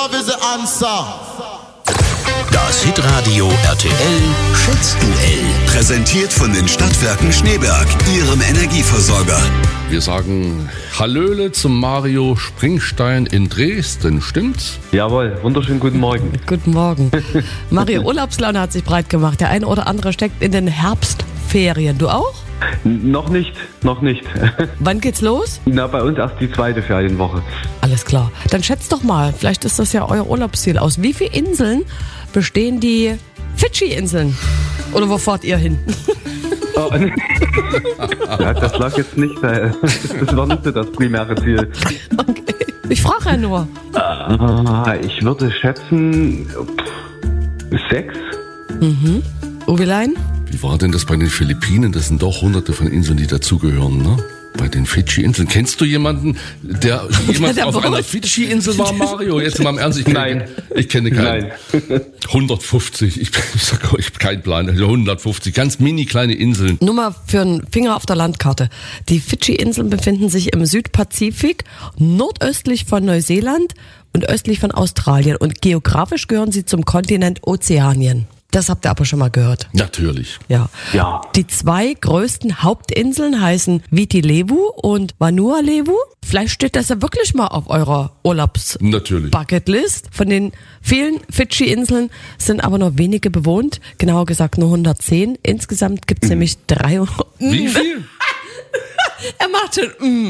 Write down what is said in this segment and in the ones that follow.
love is the answer. Das Hitradio RTL Schätzduell. Präsentiert von den Stadtwerken Schneeberg, Ihrem Energieversorger. Wir sagen Hallöle zum Mario Springstein in Dresden, stimmt's? Jawohl, wunderschönen guten Morgen. Guten Morgen. Mario, Urlaubslaune hat sich breit gemacht. Der eine oder andere steckt in den Herbstferien. Du auch? Noch nicht. Wann geht's los? Na, bei uns erst die zweite Ferienwoche. Alles klar. Dann schätzt doch mal, vielleicht ist das ja euer Urlaubsziel. Aus wie vielen Inseln bestehen die Fidschi-Inseln? Oder wo fahrt ihr hin? Oh, ja, das lag jetzt nicht, das war nicht so das primäre Ziel. Okay. Ich frage ja nur. Ich würde schätzen 6. Uwelein? Wie war denn das bei den Philippinen? Das sind doch hunderte von Inseln, die dazugehören, ne? Bei den Fidschi-Inseln. Kennst du jemanden, der jemals auf einer Fidschi-Insel war, Mario? Jetzt mal im Ernst, ich kenne keinen. Nein. 150, ich habe keinen Plan. 150, ganz mini kleine Inseln. Nur mal für einen Finger auf der Landkarte. Die Fidschi-Inseln befinden sich im Südpazifik, nordöstlich von Neuseeland und östlich von Australien. Und geografisch gehören sie zum Kontinent Ozeanien. Das habt ihr aber schon mal gehört. Natürlich. Ja. Ja. Die 2 größten Hauptinseln heißen Viti Levu und Vanuatu. Vielleicht steht das ja wirklich mal auf eurer Urlaubs-Bucketlist. Von den vielen Fidschi-Inseln sind aber nur wenige bewohnt. Genauer gesagt nur 110. Insgesamt gibt es nämlich 300. Wie viel? Er macht schon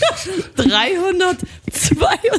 332.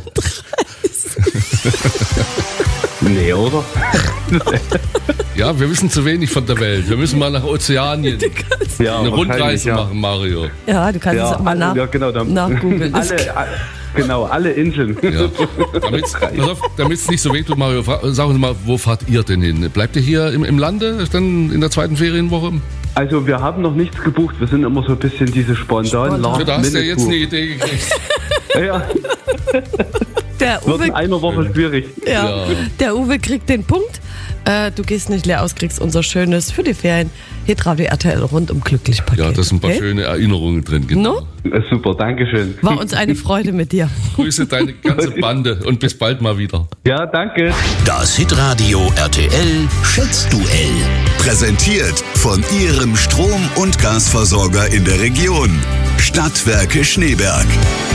Nee, oder? Ja, wir wissen zu wenig von der Welt. Wir müssen mal nach Ozeanien eine Rundreise machen, Mario. Ja, du kannst es mal nachgoogeln. Alle Inseln. Ja. Damit es nicht so wehtut, Mario, sagen Sie mal, wo fahrt ihr denn hin? Bleibt ihr hier im Lande, dann in der zweiten Ferienwoche? Also wir haben noch nichts gebucht. Wir sind immer so ein bisschen diese spontan. Da hast du ja jetzt eine Idee gekriegt. Ja. Der Wird Uwe, in einer Woche schwierig. ja. Der Uwe kriegt den Punkt. Du gehst nicht leer aus, kriegst unser schönes für die Ferien Hitradio RTL rundum glücklich Paket. Ja, da sind ein paar schöne Erinnerungen drin. Genau. No? Super, Dankeschön. War uns eine Freude mit dir. Grüße deine ganze Bande und bis bald mal wieder. Ja, danke. Das Hitradio RTL Schätzduell. Präsentiert von Ihrem Strom- und Gasversorger in der Region. Stadtwerke Schneeberg.